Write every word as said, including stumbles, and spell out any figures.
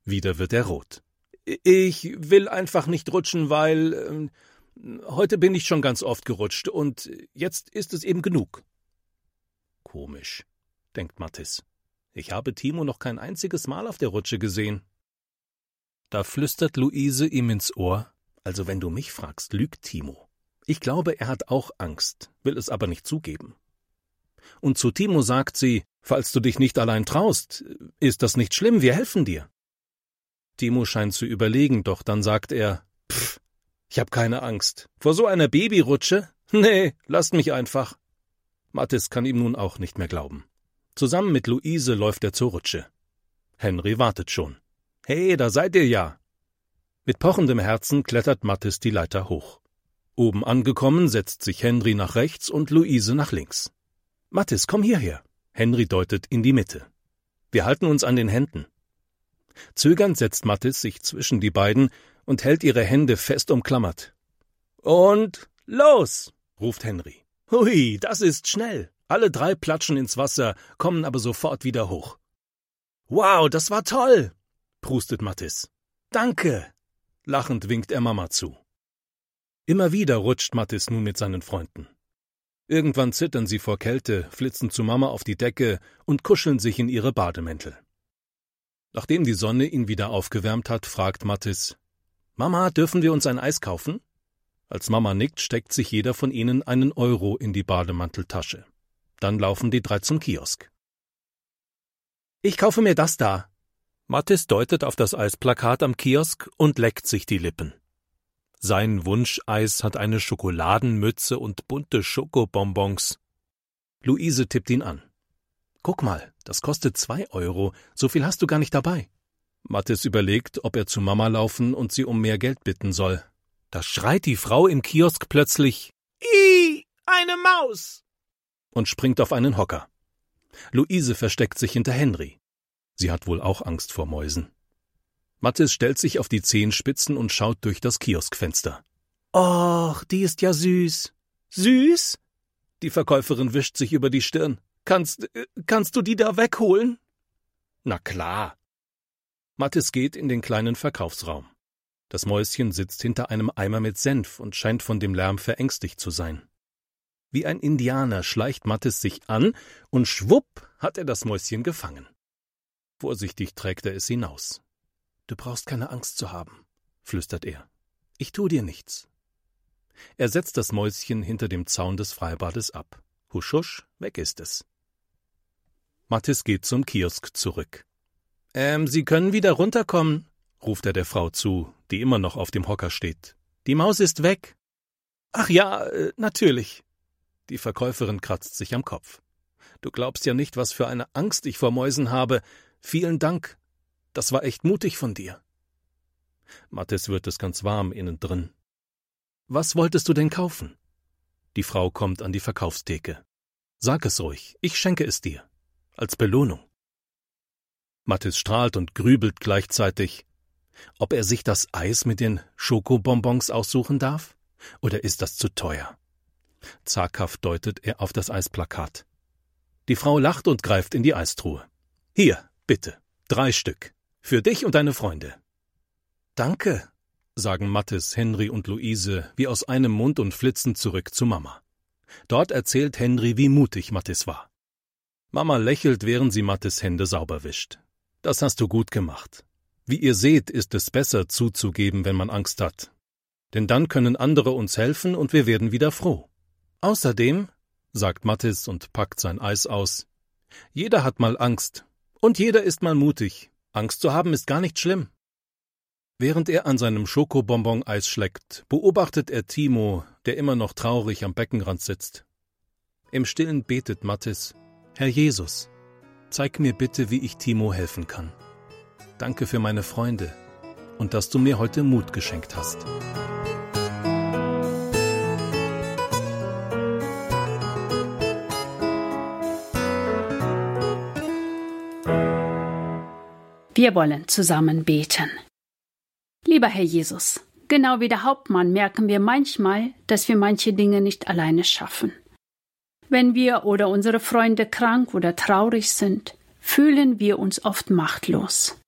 Wieder wird er rot. »Ich will einfach nicht rutschen, weil äh, heute bin ich schon ganz oft gerutscht und jetzt ist es eben genug.« »Komisch«, denkt Mathis. »Ich habe Timo noch kein einziges Mal auf der Rutsche gesehen.« Da flüstert Luise ihm ins Ohr: »Also wenn du mich fragst, lügt Timo. Ich glaube, er hat auch Angst, will es aber nicht zugeben.« Und zu Timo sagt sie: »Falls du dich nicht allein traust, ist das nicht schlimm, wir helfen dir.« Timo scheint zu überlegen, doch dann sagt er: »Pff, ich hab keine Angst. Vor so einer Babyrutsche? Nee, lasst mich einfach.« Mathis kann ihm nun auch nicht mehr glauben. Zusammen mit Luise läuft er zur Rutsche. Henry wartet schon. »Hey, da seid ihr ja!« Mit pochendem Herzen klettert Mathis die Leiter hoch. Oben angekommen setzt sich Henry nach rechts und Luise nach links. »Mathis, komm hierher!« Henry deutet in die Mitte. »Wir halten uns an den Händen.« Zögernd setzt Mathis sich zwischen die beiden und hält ihre Hände fest umklammert. »Und los!« ruft Henry. »Hui, das ist schnell!« Alle drei platschen ins Wasser, kommen aber sofort wieder hoch. »Wow, das war toll!« prustet Mathis. »Danke!« Lachend winkt er Mama zu. Immer wieder rutscht Mathis nun mit seinen Freunden. Irgendwann zittern sie vor Kälte, flitzen zu Mama auf die Decke und kuscheln sich in ihre Bademäntel. Nachdem die Sonne ihn wieder aufgewärmt hat, fragt Mathis: »Mama, dürfen wir uns ein Eis kaufen?« Als Mama nickt, steckt sich jeder von ihnen einen Euro in die Bademanteltasche. Dann laufen die drei zum Kiosk. »Ich kaufe mir das da.« Mathis deutet auf das Eisplakat am Kiosk und leckt sich die Lippen. Sein Wunscheis hat eine Schokoladenmütze und bunte Schokobonbons. Luise tippt ihn an. »Guck mal, das kostet zwei Euro, so viel hast du gar nicht dabei.« Mathis überlegt, ob er zu Mama laufen und sie um mehr Geld bitten soll. Da schreit die Frau im Kiosk plötzlich: »Ih, eine Maus!« und springt auf einen Hocker. Luise versteckt sich hinter Henry. Sie hat wohl auch Angst vor Mäusen. Mathis stellt sich auf die Zehenspitzen und schaut durch das Kioskfenster. »Och, die ist ja süß.« »Süß?« Die Verkäuferin wischt sich über die Stirn. Kannst, kannst du die da wegholen?« »Na klar.« Mathis geht in den kleinen Verkaufsraum. Das Mäuschen sitzt hinter einem Eimer mit Senf und scheint von dem Lärm verängstigt zu sein. Wie ein Indianer schleicht Mathis sich an und schwupp hat er das Mäuschen gefangen. Vorsichtig trägt er es hinaus. »Du brauchst keine Angst zu haben«, flüstert er. »Ich tu dir nichts.« Er setzt das Mäuschen hinter dem Zaun des Freibades ab. Husch, husch, weg ist es. Mathis geht zum Kiosk zurück. »Ähm, Sie können wieder runterkommen«, ruft er der Frau zu, die immer noch auf dem Hocker steht. »Die Maus ist weg.« »Ach ja, äh, natürlich.« Die Verkäuferin kratzt sich am Kopf. »Du glaubst ja nicht, was für eine Angst ich vor Mäusen habe. Vielen Dank. Das war echt mutig von dir.« Mathis wird es ganz warm innen drin. »Was wolltest du denn kaufen?« Die Frau kommt an die Verkaufstheke. »Sag es ruhig, ich schenke es dir. Als Belohnung.« Mathis strahlt und grübelt gleichzeitig. Ob er sich das Eis mit den Schokobonbons aussuchen darf? Oder ist das zu teuer? Zaghaft deutet er auf das Eisplakat. Die Frau lacht und greift in die Eistruhe. »Hier, bitte, drei Stück. Für dich und deine Freunde.« »Danke«, sagen Mathis, Henry und Luise wie aus einem Mund und flitzen zurück zu Mama. Dort erzählt Henry, wie mutig Mathis war. Mama lächelt, während sie Mathis Hände sauber wischt. »Das hast du gut gemacht. Wie ihr seht, ist es besser zuzugeben, wenn man Angst hat. Denn dann können andere uns helfen und wir werden wieder froh. Außerdem«, sagt Mathis und packt sein Eis aus, »jeder hat mal Angst. Und jeder ist mal mutig. Angst zu haben ist gar nicht schlimm.« Während er an seinem Schokobonbon-Eis schleckt, beobachtet er Timo, der immer noch traurig am Beckenrand sitzt. Im Stillen betet Mathis: »Herr Jesus, zeig mir bitte, wie ich Timo helfen kann. Danke für meine Freunde und dass du mir heute Mut geschenkt hast.« Wir wollen zusammen beten. Lieber Herr Jesus, genau wie der Hauptmann merken wir manchmal, dass wir manche Dinge nicht alleine schaffen. Wenn wir oder unsere Freunde krank oder traurig sind, fühlen wir uns oft machtlos.